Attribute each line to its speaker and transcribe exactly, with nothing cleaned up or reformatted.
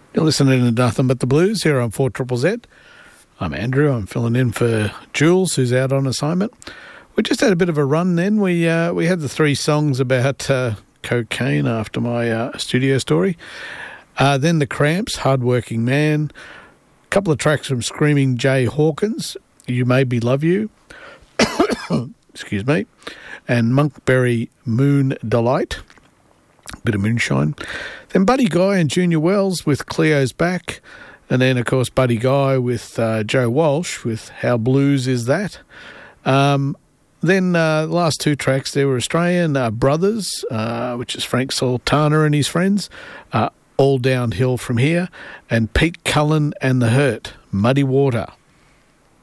Speaker 1: You're listening to Nothing But the Blues here on four triple Z. I'm Andrew. I'm filling in for Jules, who's out on assignment. We just had a bit of a run then. We uh, we had the three songs about uh, cocaine after my uh, studio story. Uh, then the Cramps, Hardworking Man. A couple of tracks from Screaming Jay Hawkins, You Made Me Love You. Excuse me. And Monkberry, Moon Delight. Bit of moonshine. Then Buddy Guy and Junior Wells with Cleo's Back. And then, of course, Buddy Guy with uh, Joe Walsh with How Blues Is That? Um, then uh, the last two tracks, there were Australian uh, Brothers, uh, which is Frank Sultana and his friends, uh, All Downhill From Here, and Pete Cullen and The Hurt, Muddy Water.